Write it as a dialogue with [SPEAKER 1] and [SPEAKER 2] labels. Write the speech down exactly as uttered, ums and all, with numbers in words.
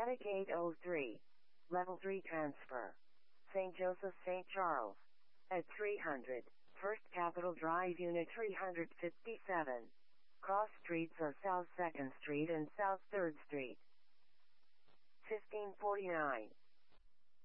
[SPEAKER 1] Attic eight oh three. Level three transfer. Saint Joseph Saint Charles. At three hundred. First Capitol Drive Unit three hundred fifty-seven. Cross streets are South second Street and South third Street. fifteen forty-nine.